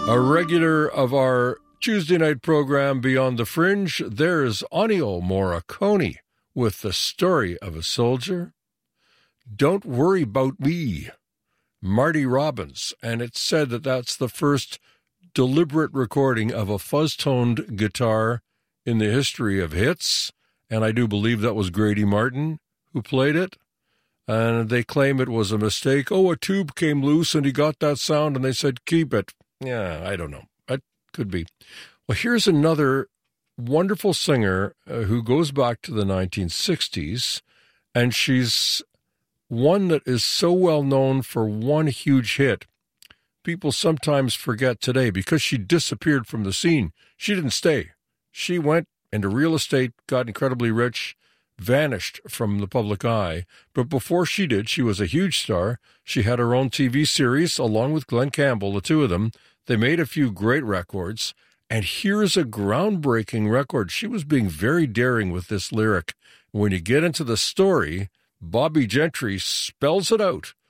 A regular of our Tuesday night program, Beyond the Fringe, there's Ennio Morricone with The Story of a Soldier. Don't Worry About Me, Marty Robbins. And it's said that that's the first deliberate recording of a fuzz-toned guitar in the history of hits. And I do believe that was Grady Martin who played it. And they claim it was a mistake. Oh, a tube came loose and he got that sound and they said, keep it. Yeah, I don't know. It could be. Well, here's another wonderful singer who goes back to the 1960s, and she's one that is so well known for one huge hit. People sometimes forget today because she disappeared from the scene. She didn't stay. She went into real estate, got incredibly rich, vanished from the public eye. But before she did, she was a huge star. She had her own TV series along with Glenn Campbell, the two of them. They made a few great records. And here's a groundbreaking record. She was being very daring with this lyric. When you get into the story, Bobby Gentry spells it out.